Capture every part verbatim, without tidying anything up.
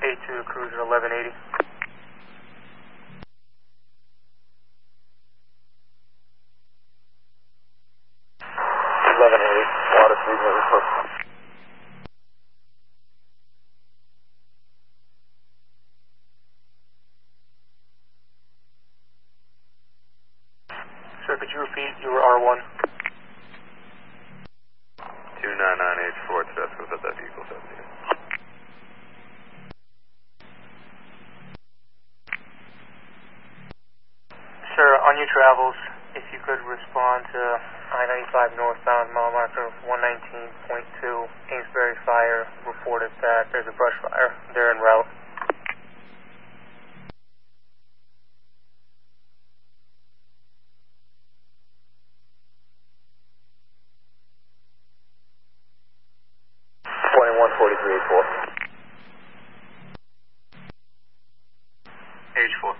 eight two Cruiser eleven eighty. eleven eighty, water three report. Sir, could you repeat? You were R one. two nine nine eight four, traffic was at that vehicle seventeen. Sir, on your travels, if you could respond to I ninety-five northbound, mile marker one nineteen point two, Amesbury Fire reported that there's a brush fire. They're en route. twenty-one forty-three eight four. H four.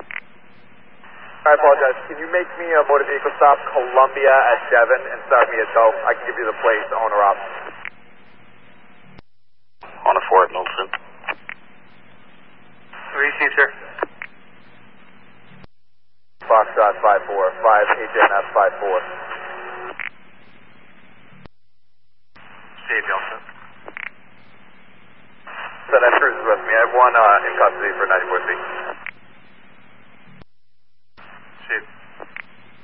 I apologize. Can you make me a motor vehicle stop Columbia at Devon and start me at Doe? I can give you the place, owner op. On a Ford Milton. Receive, sir. Foxtrot five four, five H N F five four. Dave Delta. So that cruise is with me. I have one uh, in custody for ninety-four C.